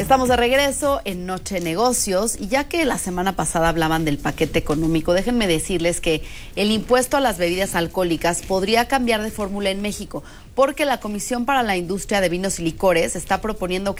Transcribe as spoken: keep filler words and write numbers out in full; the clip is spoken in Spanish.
Estamos de regreso en Noche Negocios y ya que la semana pasada hablaban del paquete económico, déjenme decirles que el impuesto a las bebidas alcohólicas podría cambiar de fórmula en México porque la Comisión para la Industria de Vinos y Licores está proponiendo que